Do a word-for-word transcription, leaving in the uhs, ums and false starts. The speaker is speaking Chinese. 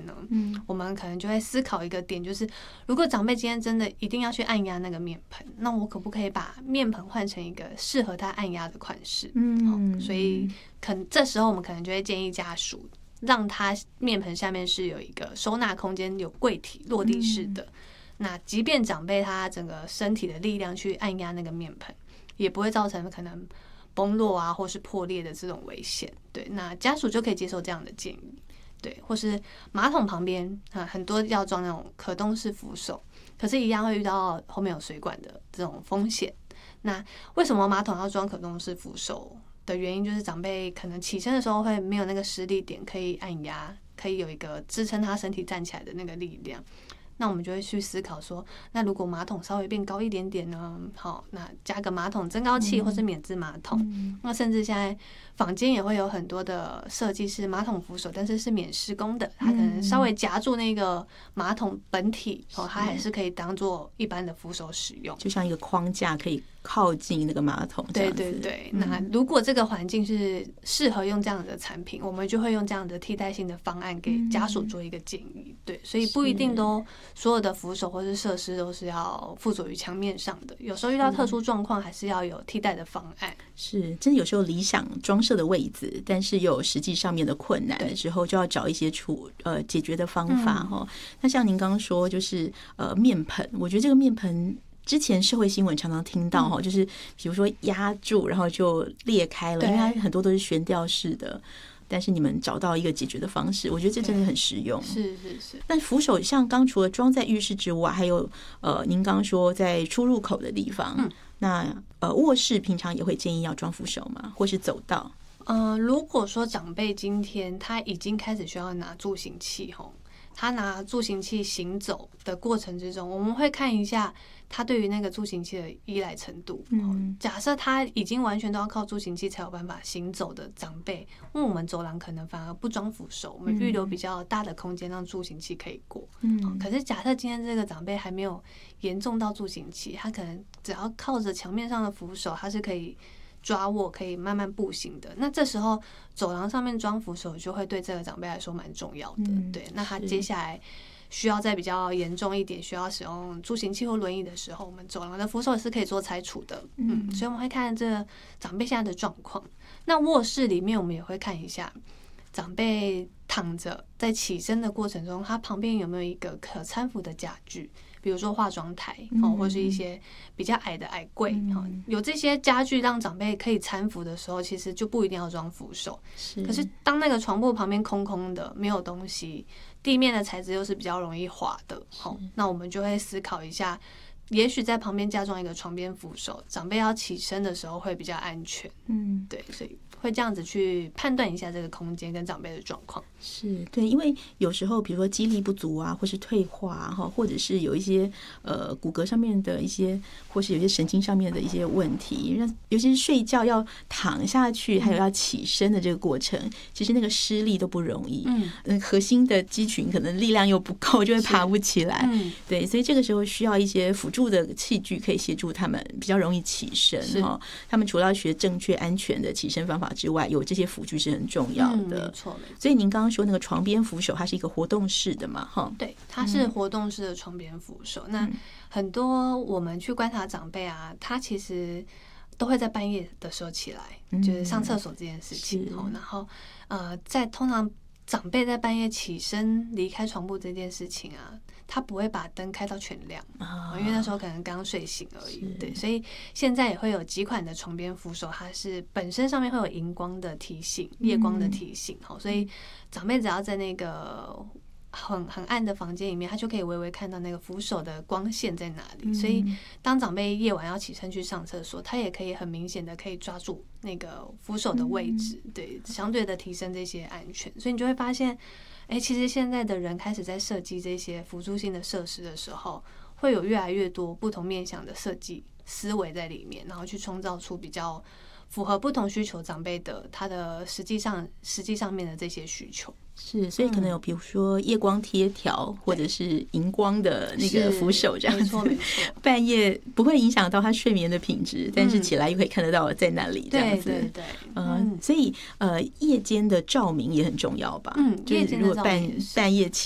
呢，嗯，我们可能就会思考一个点，就是如果长辈今天真的一定要去按压那个面盆，那我可不可以把面盆换成一个适合他按压的款式？嗯，哦，所以可能这时候我们可能就会建议家属，让他面盆下面是有一个收纳空间，有柜体落地式的。嗯，那即便长辈他整个身体的力量去按压那个面盆，也不会造成可能崩落啊，或是破裂的这种危险。对，那家属就可以接受这样的建议。对，或是马桶旁边啊，很多要装那种可动式扶手，可是一样会遇到后面有水管的这种风险。那为什么马桶要装可动式扶手的原因，就是长辈可能起身的时候会没有那个施力点可以按压，可以有一个支撑他身体站起来的那个力量。那我们就会去思考说，那如果马桶稍微变高一点点呢？好，那加个马桶增高器或是免治马桶。嗯，那甚至现在坊间也会有很多的设计是马桶扶手，但是是免施工的，它可能稍微夹住那个马桶本体，哦，它还是可以当做一般的扶手使用， 就像一个框架可以靠近那个马桶这样子。 对对对，嗯，那如果这个环境是适合用这样的产品，我们就会用这样的替代性的方案给家属做一个建议。对，所以不一定都所有的扶手或是设施都是要附着于墙面上的，有时候遇到特殊状况还是要有替代的方案。 是，真的有时候理想装设的位置，但是有实际上面的困难的时候，就要找一些处呃解决的方法哈。嗯，那像您刚刚说，就是呃面盆，我觉得这个面盆之前社会新闻常常听到哈，嗯，就是比如说压住，然后就裂开了，因为它很多都是悬吊式的。但是你们找到一个解决的方式，我觉得这真的很实用。 是是是。 但扶手像刚除了装在浴室之外，还有呃，您刚刚说在出入口的地方，嗯，那呃卧室平常也会建议要装扶手吗？或是走道？ 呃，如果说长辈今天他已经开始需要拿助行器吼，他拿助行器行走的过程之中，我们会看一下他对于那个助行器的依赖程度。嗯，假设他已经完全都要靠助行器才有办法行走的长辈，因为我们走廊可能反而不装扶手，我们预留比较大的空间让助行器可以过。嗯，可是假设今天这个长辈还没有严重到助行器，他可能只要靠着墙面上的扶手，他是可以抓握可以慢慢步行的，那这时候走廊上面装扶手就会对这个长辈来说蛮重要的。嗯，对，那他接下来需要再比较严重一点，需要使用助行器或轮椅的时候，我们走廊的扶手是可以做拆除的。嗯，所以我们会看这个长辈现在的状况。那卧室里面我们也会看一下长辈躺着在起身的过程中，他旁边有没有一个可搀扶的家具，比如说化妆台，或是一些比较矮的矮柜。有这些家具让长辈可以搀扶的时候，其实就不一定要装扶手。可是当那个床铺旁边空空的，没有东西，地面的材质又是比较容易滑的，那我们就会思考一下，也许在旁边加装一个床边扶手，长辈要起身的时候会比较安全。嗯，对，所以会这样子去判断一下这个空间跟长辈的状况。 是对，因为有时候比如说肌力不足啊，或是退化啊，或者是有一些呃骨骼上面的一些，或是有些神经上面的一些问题，尤其是睡觉要躺下去，还有要起身的这个过程，其实那个施力都不容易。嗯，核心的肌群可能力量又不够，就会爬不起来。嗯，对，所以这个时候需要一些辅助的器具可以协助他们比较容易起身哈。他们除了要学正确安全的起身方法之外，有这些辅具是很重要的。 嗯，没错没错。 所以您刚刚说那个床边扶手，它是一个活动式的嘛？哈， 对，它是活动式的床边扶手。嗯，那很多我们去观察长辈啊，他其实都会在半夜的时候起来，嗯，就是上厕所这件事情。然后呃，在通常长辈在半夜起身离开床铺这件事情啊，他不会把灯开到全亮，哦，因为那时候可能刚睡醒而已。对，所以现在也会有几款的床边扶手，它是本身上面会有荧光的提醒、夜光的提醒。嗯，所以长辈只要在那个很很暗的房间里面，他就可以微微看到那个扶手的光线在哪里。所以当长辈夜晚要起身去上厕所，他也可以很明显的可以抓住那个扶手的位置，对，相对的提升这些安全。所以你就会发现，哎，其实现在的人开始在设计这些辅助性的设施的时候，会有越来越多不同面向的设计思维在里面，然后去创造出比较符合不同需求长辈的他的实际上实际上面的这些需求。 是，所以可能有比如说夜光贴条，或者是荧光的那个扶手这样子， 没错没错， 半夜不会影响到他睡眠的品质，但是起来又可以看得到在那里这样子。 对对对， 呃，所以呃夜间的照明也很重要吧？ 嗯， 就是如果半半夜起